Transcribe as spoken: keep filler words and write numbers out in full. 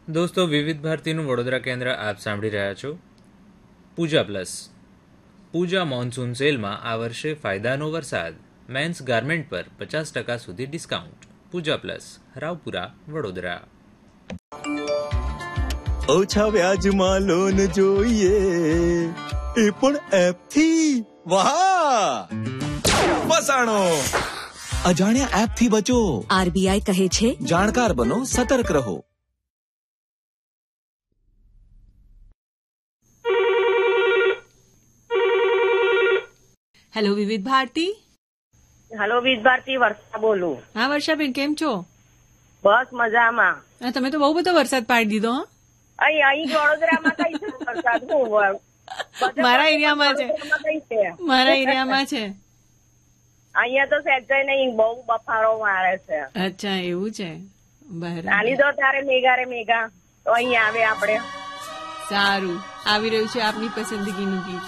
દોસ્તો, વિવિધ ભારતીનું વડોદરા કેન્દ્ર આપ સાંભળી રહ્યા છો. પૂજા પ્લસ પૂજા મોન્સૂન સેલમાં આ વર્ષે ફાયદાનો વરસાદ. મેન્સ ગાર્મેન્ટ પર પચાસ ટકા સુધી ડિસ્કાઉન્ટ. પૂજા પ્લસ, રાવપુરા, વડોદરા. ઓછા વ્યાજમાં લોન જોઈએ એ પણ એપથી. વાહ, ફસાણો. અજાણ્યા એપથી બચો. આરબીઆઈ કહે છે, જાણકાર બનો, સતર્ક રહો. હેલો વિવિધ ભારતી. હેલો વિવિધ ભારતી, વર્ષા બોલું. હા વર્ષાબેન, કેમ છો? બસ મજામાં. હા, તમે તો બહુ બધો વરસાદ પાડી દીધો. હો અહીં અહીં વડોદરામાં કઈ છે વરસાદ? હું મારા એરિયામાં છે, મારા એરિયામાં છે. અહીંયા તો સહેજે નહીં, બહુ બફારો મારે છે. અચ્છા, એવું છે. બરાબર. આની તો તારે મેઘારે મેઘા તો અહીં આવે આપડે. સારું, આવી રહ્યું છે આપની પસંદગીનું ગીત.